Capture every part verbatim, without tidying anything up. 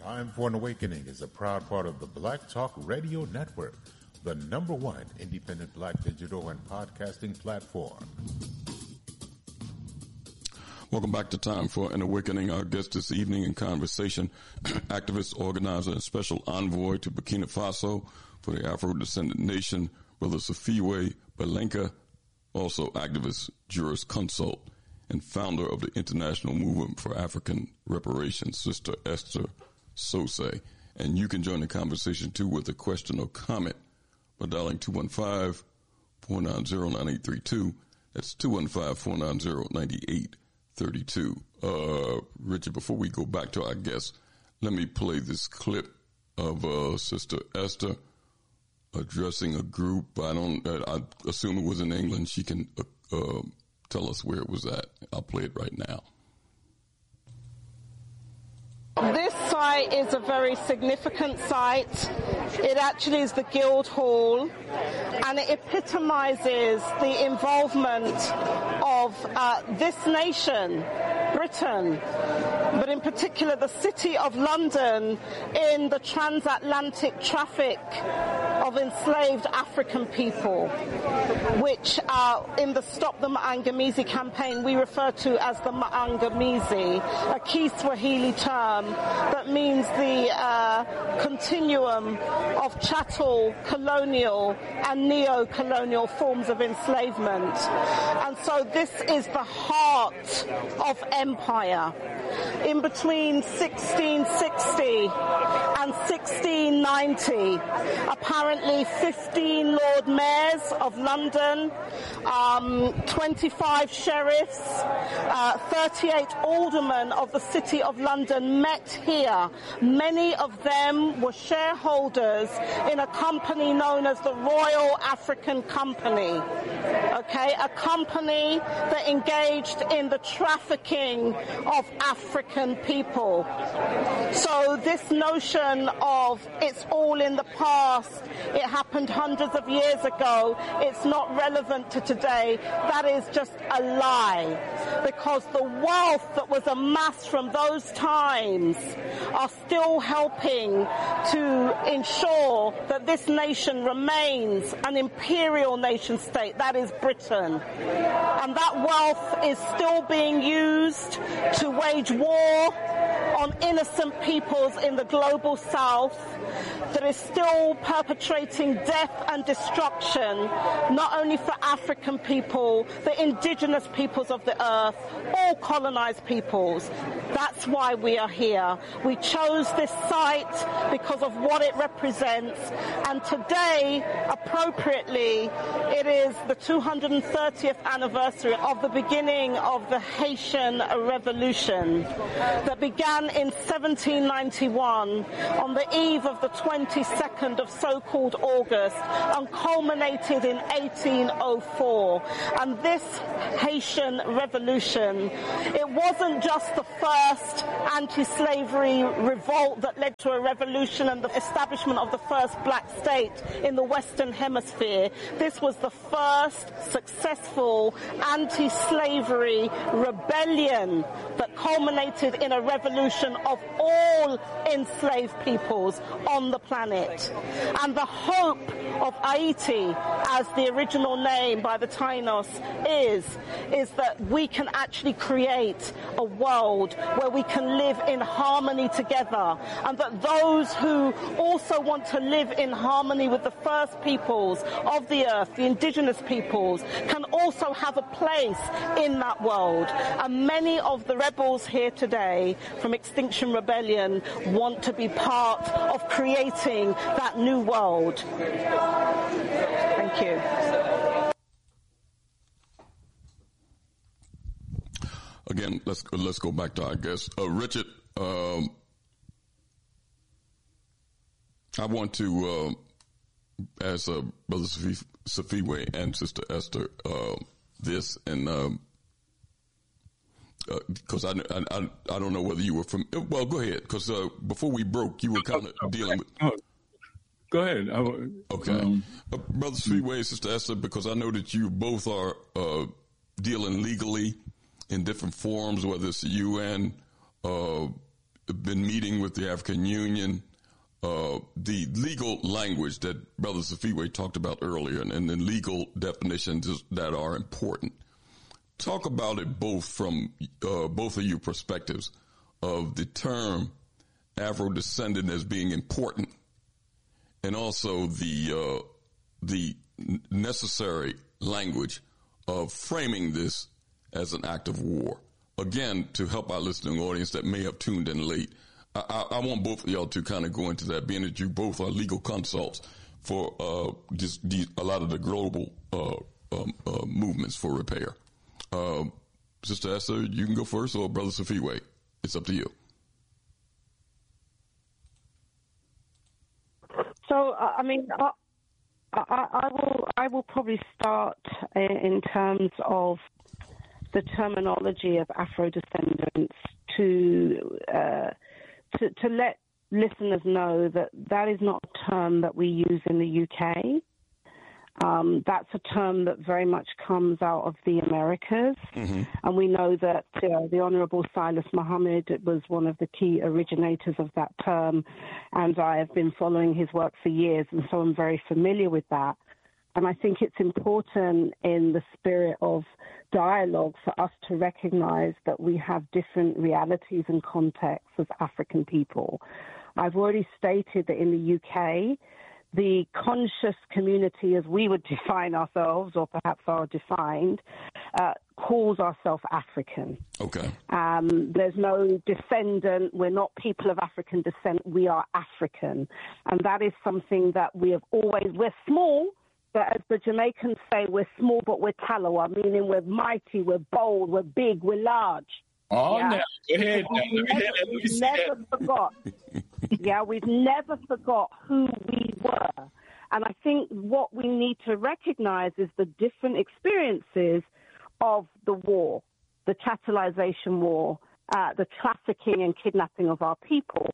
Time for an Awakening is a proud part of the Black Talk Radio Network, the number one independent black digital and podcasting platform. Welcome back to Time for an Awakening. Our guest this evening in conversation, activist, organizer, and special envoy to Burkina Faso for the Afro-descendant nation, Brother Safiwe Balenka, also activist, jurisconsult, and founder of the International Movement for African Reparations, Sister Esther Sosay. And you can join the conversation, too, with a question or comment by dialing two one five, four nine zero, nine eight three two. That's two one five, four nine zero, nine eight three two. Uh, Richard, before we go back to our guest, let me play this clip of uh, Sister Esther addressing a group. I don't, I assume it was in England. She can uh, uh, tell us where it was at. I'll play it right now. This site is a very significant site. It actually is the Guildhall, and it epitomizes the involvement of uh, this nation, Britain, but in particular the City of London, in the transatlantic traffic of enslaved African people, which uh, in the Stop the Maangamizi campaign we refer to as the Maangamizi, a Kiswahili term that means the uh, continuum of chattel, colonial and neo-colonial forms of enslavement. And so this is the heart of empire. In between sixteen sixty and sixteen ninety, apparently fifteen Lord Mayors of London, um, twenty-five sheriffs, uh, thirty-eight aldermen of the City of London met here. Many of them were shareholders in a company known as the Royal African Company, okay, a company that engaged in the trafficking of African people. So this notion of it's all in the past, it happened hundreds of years ago, it's not relevant to today, that is just a lie, because the wealth that was amassed from those times are still helping to ensure that this nation remains an imperial nation state, that is Britain. And that wealth is still being used to wage war on innocent peoples in the global south, that is still perpetrating death and destruction, not only for African people, the indigenous peoples of the earth, all colonized peoples. That's why we are here. We chose this site because of what it represents, and today, appropriately, it is the two hundred thirtieth anniversary of the beginning of the Haitian Revolution that began in seventeen ninety-one on the eve of the twenty-second of so-called August and culminated in eighteen oh four. And this Haitian Revolution, it wasn't just the first anti-slavery revolt that led to a revolution and the establishment of the first black state in the Western Hemisphere. This was the first successful anti-slavery rebellion that culminated in a revolution of all enslaved peoples on the planet. And the hope of Haiti, as the original name by the Tainos is, is that we can actually create a world where we can live in harmony together, and that those who also want to live in harmony with the first peoples of the earth, the indigenous peoples, can also have a place in that world. And many of the rebels here today from Extinction Rebellion want to be part of creating that new world. Thank you. Again, let's let's go back to our guest, uh, Richard. Um, I want to uh, ask uh, Brother Safiwe and Sister Esther uh, this, and because um, uh, I, I I don't know whether you were from. Well, go ahead, because uh, before we broke, you were kind of dealing with. Oh, go ahead. I, okay, um, uh, Brother Safiwe and Sister Esther, because I know that you both are uh, dealing legally in different forms, whether it's the U N, uh, been meeting with the African Union, uh, the legal language that Brother Safiwe talked about earlier, and, and the legal definitions that are important. Talk about it both from uh, both of your perspectives of the term Afro-descendant as being important, and also the uh, the necessary language of framing this as an act of war. Again, to help our listening audience that may have tuned in late, I, I, I want both of y'all to kind of go into that, being that you both are legal consults for uh, just the, a lot of the global uh, um, uh, movements for repair. Uh, Sister Esther, you can go first, or Brother Safiwe. It's up to you. So, uh, I mean, I, I, I will I will probably start in terms of the terminology of Afro-descendants to, uh, to to let listeners know that that is not a term that we use in the U K. Um, that's a term that very much comes out of the Americas. Mm-hmm. And we know that uh, the Honorable Silas Muhammad was one of the key originators of that term, and I have been following his work for years, and so I'm very familiar with that. And I think it's important in the spirit of dialogue for us to recognize that we have different realities and contexts as African people. I've already stated that in the U K, the conscious community, as we would define ourselves, or perhaps are defined, uh, calls ourselves African. Okay. Um, there's no descendant. We're not people of African descent. We are African. And that is something that we have always, we're small, but as the Jamaicans say, we're small, but we're talawa, meaning we're mighty, we're bold, we're big, we're large. Oh, yeah? now, go ahead. Now, We've go never, ahead. we've never forgot. Yeah, we've never forgot who we were. And I think what we need to recognize is the different experiences of the war, the chattelization war, uh, the trafficking and kidnapping of our people.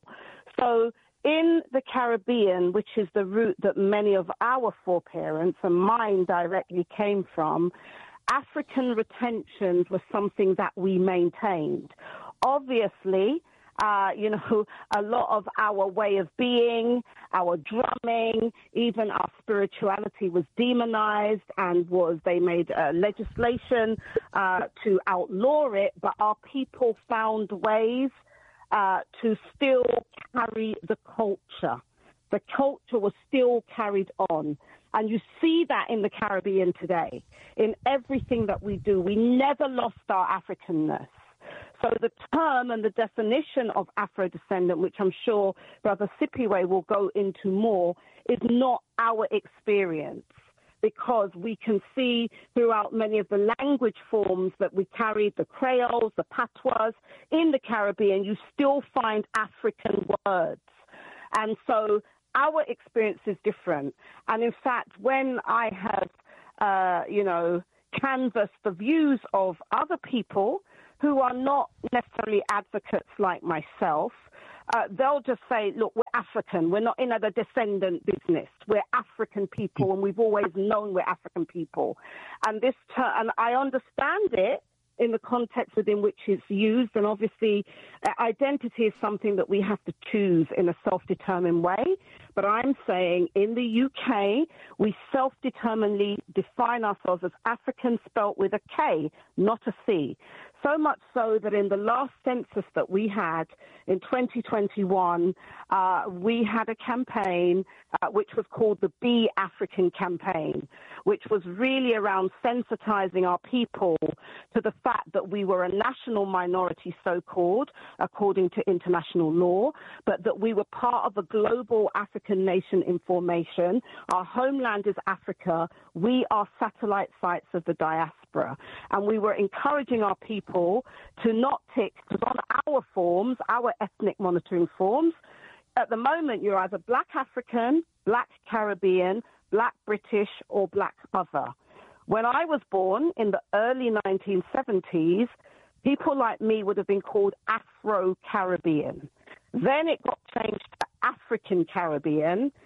So in the Caribbean, which is the route that many of our foreparents and mine directly came from, African retentions were something that we maintained. Obviously, uh, you know, a lot of our way of being, our drumming, even our spirituality was demonized and was, they made uh, legislation uh, to outlaw it, but our people found ways uh, to still carry the culture. The culture was still carried on. And you see that in the Caribbean today. In everything that we do, we never lost our Africanness. So the term and the definition of Afro-descendant, which I'm sure Brother Sipiwe will go into more, is not our experience, because we can see throughout many of the language forms that we carried, the Creoles, the Patois, in the Caribbean, you still find African words. And so our experience is different. And in fact, when I have, uh, you know, canvassed the views of other people who are not necessarily advocates like myself, uh, they'll just say, look, we're African. We're not in the descendant business. We're African people, and we've always known we're African people. And this, ter- and I understand it in the context within which it's used. And obviously, uh, identity is something that we have to choose in a self-determined way. But I'm saying in the U K, we self-determinedly define ourselves as African, spelt with a K, not a C. So much so that in the last census that we had in twenty twenty-one, uh, we had a campaign uh, which was called the Be African campaign, which was really around sensitizing our people to the fact that we were a national minority, so-called, according to international law, but that we were part of a global African nation in formation. Our homeland is Africa. We are satellite sites of the diaspora. And we were encouraging our people to not tick, because on our forms, our ethnic monitoring forms, at the moment, you're either Black African, Black Caribbean, Black British, or Black other. When I was born in the early nineteen seventies, people like me would have been called Afro-Caribbean. Then it got changed to African Caribbean,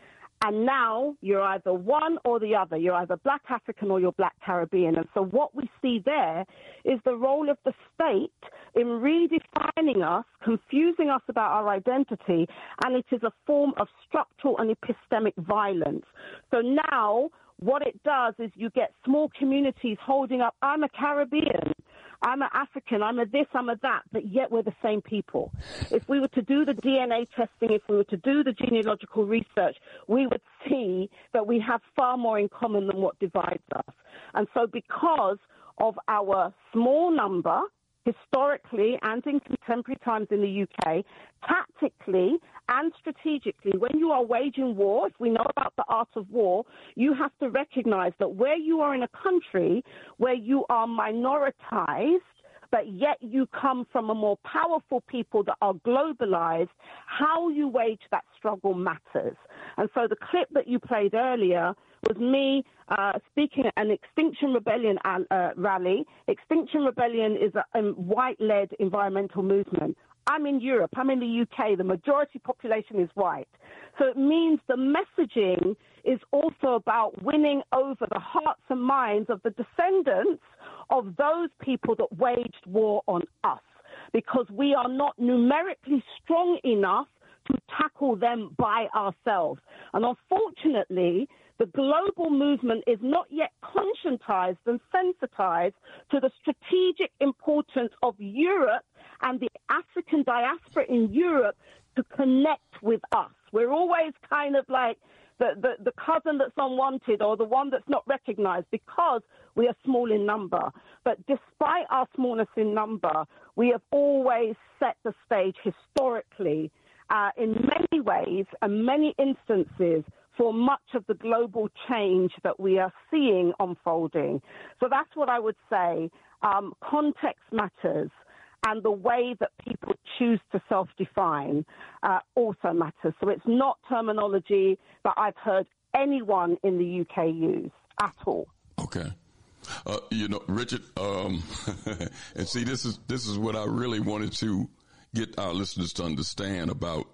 And now you're either one or the other. You're either black African or you're black Caribbean. And so what we see there is the role of the state in redefining us, confusing us about our identity, and it is a form of structural and epistemic violence. So now what it does is you get small communities holding up, I'm a Caribbean, I'm an African, I'm a this, I'm a that, but yet we're the same people. If we were to do the D N A testing, if we were to do the genealogical research, we would see that we have far more in common than what divides us. And so because of our small number, historically and in contemporary times in the U K, tactically and strategically, when you are waging war, if we know about the art of war, you have to recognize that where you are in a country where you are minoritized, but yet you come from a more powerful people that are globalized, how you wage that struggle matters. And so the clip that you played earlier was me uh, speaking at an Extinction Rebellion uh, rally. Extinction Rebellion is a, a white-led environmental movement. I'm in Europe. I'm in the U K. The majority population is white. So it means the messaging is also about winning over the hearts and minds of the descendants of those people that waged war on us, because we are not numerically strong enough to tackle them by ourselves. And unfortunately, the global movement is not yet conscientized and sensitized to the strategic importance of Europe and the African diaspora in Europe to connect with us. We're always kind of like the, the, the cousin that's unwanted or the one that's not recognized because we are small in number. But despite our smallness in number, we have always set the stage historically uh, in many ways and many instances for much of the global change that we are seeing unfolding. So that's what I would say. Um, context matters, and the way that people choose to self-define uh, also matters. So it's not terminology that I've heard anyone in the U K use at all. Okay. Uh, you know, Richard, um, and see, this is this is what I really wanted to get our listeners to understand about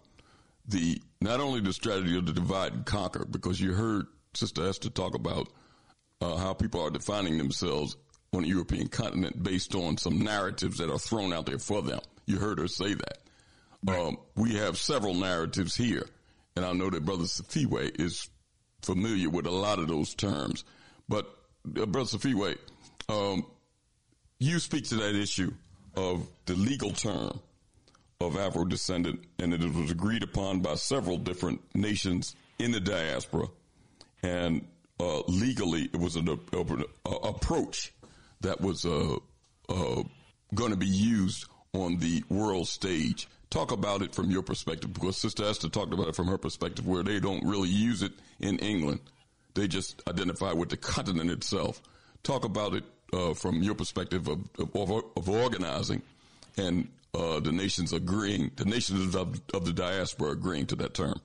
the not only the strategy of the divide and conquer, because you heard Sister Esther talk about uh, how people are defining themselves on the European continent based on some narratives that are thrown out there for them. You heard her say that. Right. Um, we have several narratives here, and I know that Brother Safiwe is familiar with a lot of those terms. But, uh, Brother Safiwe, um, you speak to that issue of the legal term of Afro-descendant, and it was agreed upon by several different nations in the diaspora. And uh, legally, it was an uh, uh, approach that was uh, uh, going to be used on the world stage. Talk about it from your perspective, because Sister Esther talked about it from her perspective, where they don't really use it in England. They just identify with the continent itself. Talk about it uh, from your perspective of, of, of organizing and uh, the nations agreeing, the nations of, of the diaspora agreeing to that term.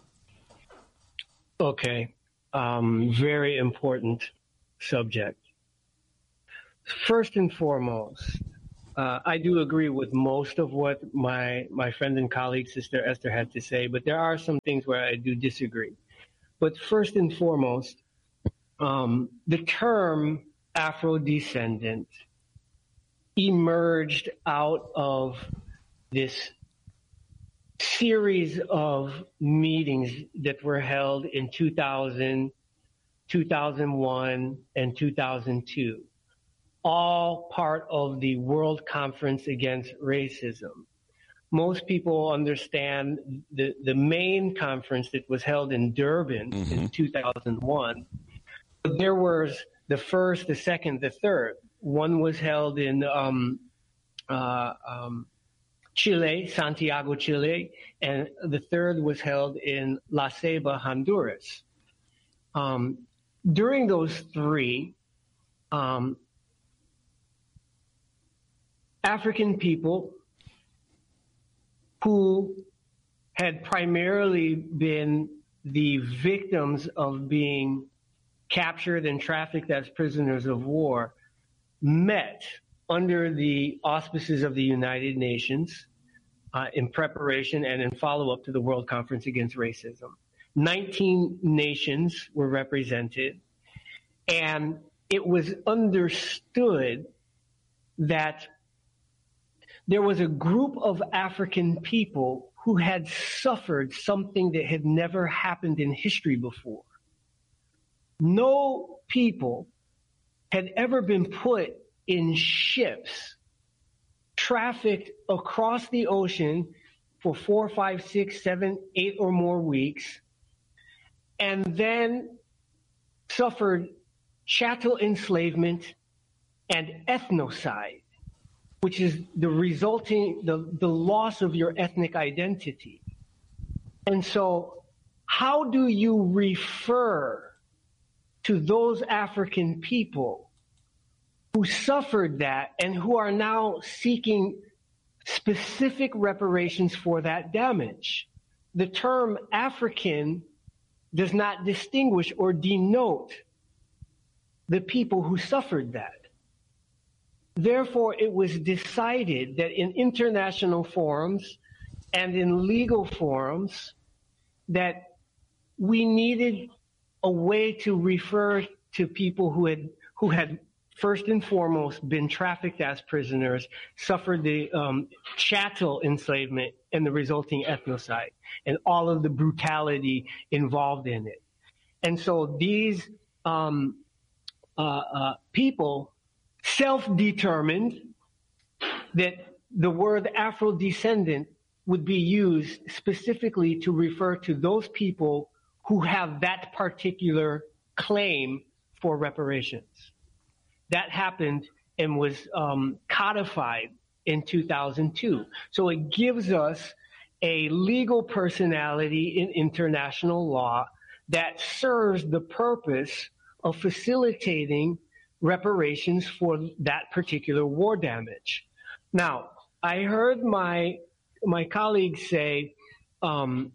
Okay. Um, very important subject. First and foremost, uh, I do agree with most of what my my friend and colleague, Sister Esther, had to say, but there are some things where I do disagree. But first and foremost, um, the term Afro-descendant emerged out of this series of meetings that were held in two thousand, two thousand one, and two thousand two. All part of the World Conference Against Racism. Most people understand the, the main conference that was held in Durban mm-hmm. in two thousand one. But there was the first, the second, the third. One was held in um, uh, um, Chile, Santiago, Chile, and the third was held in La Ceiba, Honduras. Um, during those three, um, African people who had primarily been the victims of being captured and trafficked as prisoners of war met under the auspices of the United Nations uh, in preparation and in follow-up to the World Conference Against Racism. nineteen nations were represented, and it was understood that there was a group of African people who had suffered something that had never happened in history before. No people had ever been put in ships, trafficked across the ocean for four, five, six, seven, eight or more weeks, and then suffered chattel enslavement and ethnocide, which is the resulting, the, the loss of your ethnic identity. And so how do you refer to those African people who suffered that and who are now seeking specific reparations for that damage? The term African does not distinguish or denote the people who suffered that. Therefore, it was decided that in international forums and in legal forums that we needed a way to refer to people who had who had first and foremost been trafficked as prisoners, suffered the um, chattel enslavement and the resulting ethnocide, and all of the brutality involved in it. And so these um, uh, uh, people self-determined that the word Afro-descendant would be used specifically to refer to those people who have that particular claim for reparations. That happened and was um, codified in two thousand two. So it gives us a legal personality in international law that serves the purpose of facilitating reparations for that particular war damage. Now, I heard my my colleagues say, um,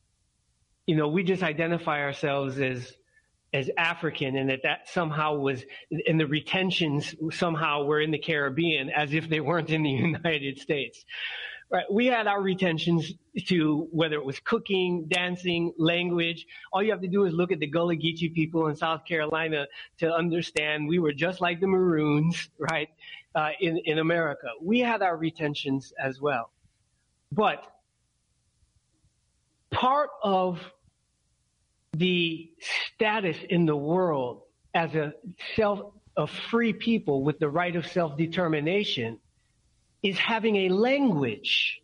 you know, we just identify ourselves as as African, and that that somehow was, and the retentions somehow were in the Caribbean, as if they weren't in the United States. Right? We had our retentions to whether it was cooking, dancing, language. All you have to do is look at the Gullah Geechee people in South Carolina to understand we were just like the Maroons, right, uh, in, in America. We had our retentions as well. But part of the status in the world as a self, a free people with the right of self-determination is having a language.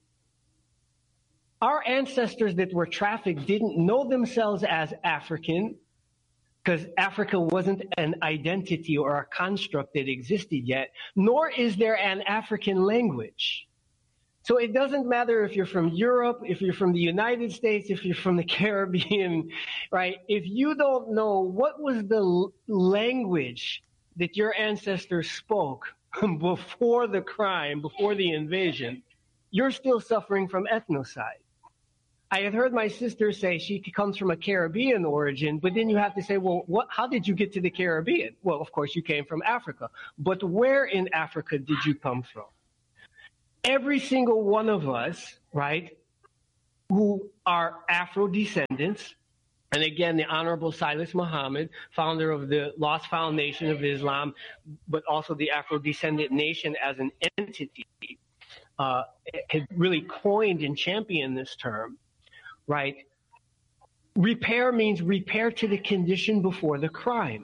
Our ancestors that were trafficked didn't know themselves as African because Africa wasn't an identity or a construct that existed yet, nor is there an African language. So it doesn't matter if you're from Europe, if you're from the United States, if you're from the Caribbean, right? If you don't know what was the l- language that your ancestors spoke before the crime, before the invasion, you're still suffering from ethnocide. I had heard my sister say she comes from a Caribbean origin, but then you have to say, well, what, how did you get to the Caribbean? Well, of course, you came from Africa. But where in Africa did you come from? Every single one of us, right, who are Afro-descendants, and again, the Honorable Silas Muhammad, founder of the Lost Foundation of Islam, but also the Afro-descendant nation as an entity, uh, had really coined and championed this term, right? Repair means repair to the condition before the crime.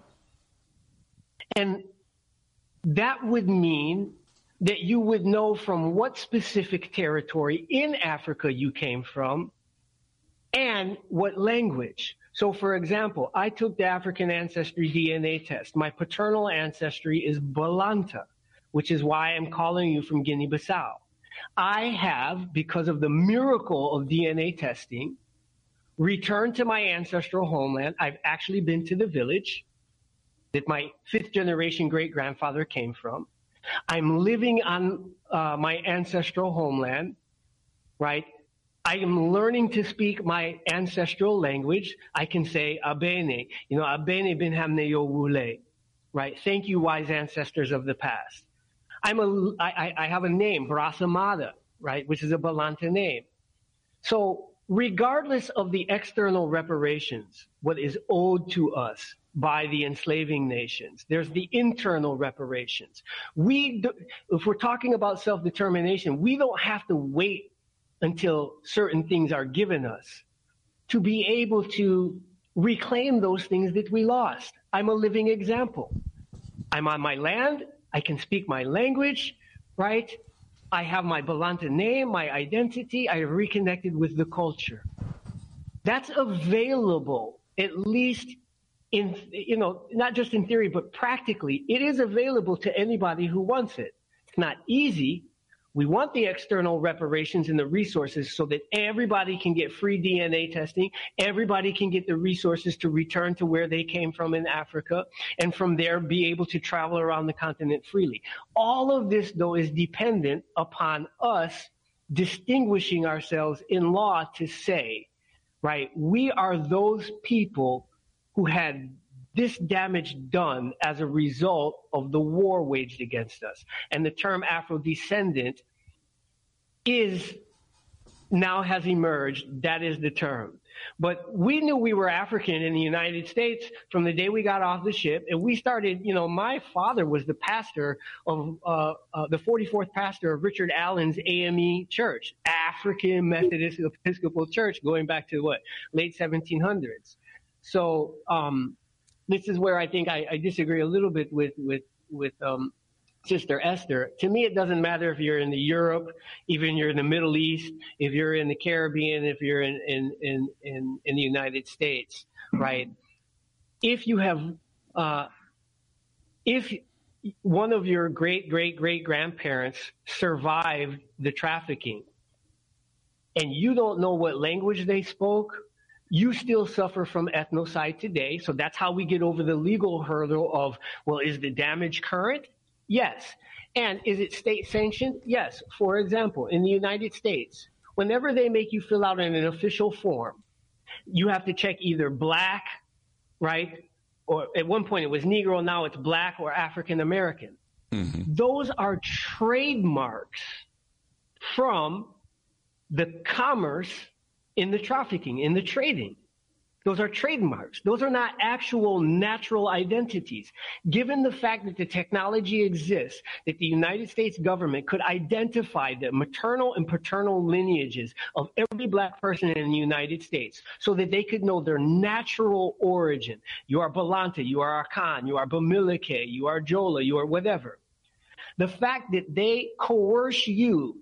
And that would mean that you would know from what specific territory in Africa you came from and what language. So, for example, I took the African ancestry D N A test. My paternal ancestry is Balanta, which is why I'm calling you from Guinea-Bissau. I have, because of the miracle of D N A testing, returned to my ancestral homeland. I've actually been to the village that my fifth generation great-grandfather came from. I'm living on uh, my ancestral homeland, right? I am learning to speak my ancestral language. I can say Abene, you know, Abene bin Hamne yo wule, right? Thank you, wise ancestors of the past. I'm a, I, I have a name, Brasamada, right, which is a Balanta name. So regardless of the external reparations, what is owed to us by the enslaving nations, there's the internal reparations. We, do, if we're talking about self-determination, we don't have to wait until certain things are given us to be able to reclaim those things that we lost. I'm a living example. I'm on my land. I can speak my language, right? I have my Balanta name, my identity. I have reconnected with the culture. That's available, at least in, you know, not just in theory, but practically. It is available to anybody who wants it. It's not easy. We want the external reparations and the resources so that everybody can get free D N A testing. Everybody can get the resources to return to where they came from in Africa, and from there be able to travel around the continent freely. All of this, though, is dependent upon us distinguishing ourselves in law to say, right, we are those people who had this damage done as a result of the war waged against us. And the term Afro-descendant is now has emerged. That is the term. But we knew we were African in the United States from the day we got off the ship. And we started, you know, my father was the pastor of uh, uh, the forty-fourth pastor of Richard Allen's A M E Church, African Methodist Episcopal Church, going back to what, late seventeen hundreds. So, um, this is where I think I, I disagree a little bit with with with um, Sister Esther. To me, it doesn't matter if you're in the Europe, even you're in the Middle East, if you're in the Caribbean, if you're in in in in, in the United States, right? If you have, uh, if one of your great great great grandparents survived the trafficking, and you don't know what language they spoke, you still suffer from ethnocide today. So that's how we get over the legal hurdle of, well, is the damage current? Yes. And is it state sanctioned? Yes. For example, in the United States, whenever they make you fill out in an official form, you have to check either black, right? Or at one point it was Negro, now it's black or African American. Mm-hmm. Those are trademarks from the commerce in the trafficking, in the trading. Those are trademarks. Those are not actual natural identities. Given the fact that the technology exists, that the United States government could identify the maternal and paternal lineages of every black person in the United States so that they could know their natural origin. You are Balanta, you are Akan, you are Bamileke, you are Jola, you are whatever. The fact that they coerce you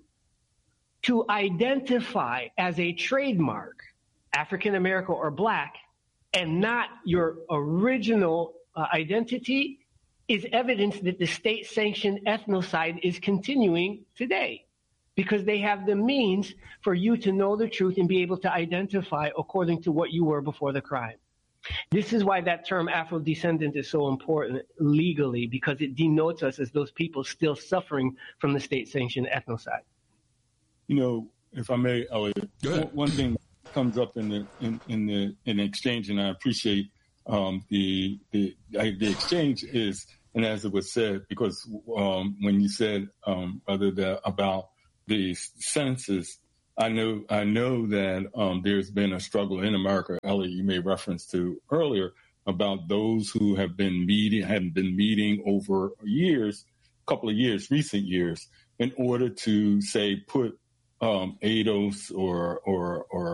to identify as a trademark African American or black and not your original uh, identity is evidence that the state sanctioned ethnocide is continuing today, because they have the means for you to know the truth and be able to identify according to what you were before the crime. This is why that term Afro-descendant is so important legally, because it denotes us as those people still suffering from the state sanctioned ethnocide. You know, if I may, Elliot, one, one thing comes up in the in, in the in the exchange, and I appreciate um, the the the exchange is, and as it was said, because um, when you said um, other the, about the census, I know I know that um, there's been a struggle in America. Elliot, you made reference to earlier about those who have been meeting have been meeting over years, a couple of years, recent years, in order to say put Um, A D O S or or or